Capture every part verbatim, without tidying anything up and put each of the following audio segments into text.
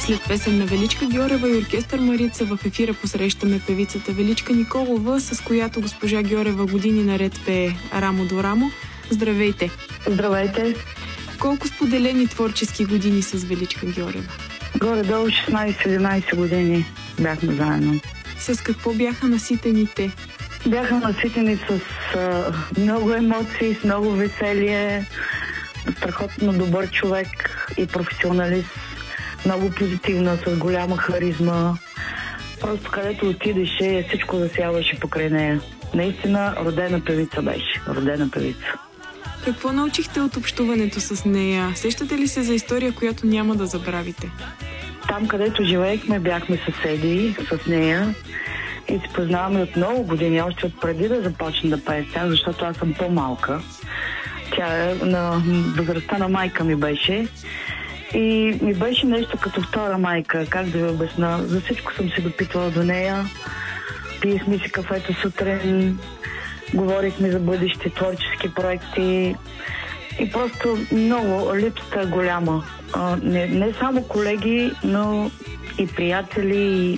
След песен на Величка Гьорева и оркестър Марица в ефира посрещаме певицата Величка Николова, с която госпожа Гьорева години наред пее рамо до рамо. Здравейте! Здравейте! Колко споделени творчески години с Величка Гьорева? Горе-долу шестнайсет-седемнайсет години бяхме заедно. С какво бяха наситени те? Бяха наситени с а, много емоции, с много веселие, страхотно добър човек и професионалист, много позитивна, с голяма харизма. Просто където отидеше, всичко засяваше покрай нея. Наистина родена певица беше, родена певица. Какво научихте от общуването с нея? Сещате ли се за история, която няма да забравите? Там, където живеехме, бяхме съседи с нея и се познаваме от много години, още от преди да започна да пее с тях, защото аз съм по-малка. Тя е на възрастта на майка ми беше и ми беше нещо като втора майка, как да ви обясна. За всичко съм се допитвала до нея, пиехме си кафето сутрин, говорихме за бъдещи творчески проекти и просто много, липсата е голяма. А, не, не само колеги, но и приятели. И...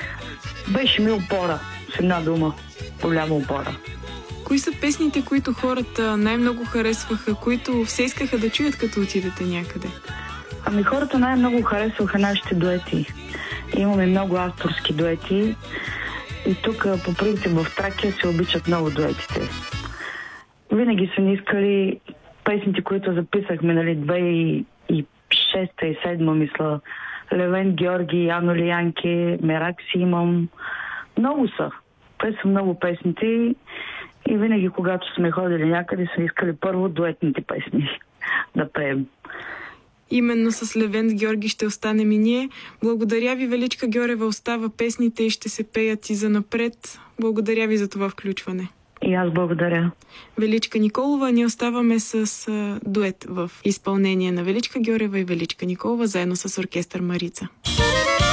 беше ми опора, с една дума, голяма опора. Кои са песните, които хората най-много харесваха, които все искаха да чуят, като отидете някъде? Ами хората най-много харесваха нашите дуети. Имаме много авторски дуети и тук по принцип в Тракия се обичат много дуетите. Винаги са ни искали песните, които записахме, нали, две хиляди и шеста и седма, мисля. Левен Георги, Ано Лиянки, Мерак си имам. Много са. Те са много песните и винаги, когато сме ходили някъде, са искали първо дуетните песни да пеем. Именно с Левен Георги ще останем и ние. Благодаря ви, Величка Гьорева, остава песните и ще се пеят и занапред. Благодаря ви за това включване. И аз благодаря. Величка Николова, ние оставаме с а, дует в изпълнение на Величка Гьорева и Величка Николова, заедно с оркестър Марица.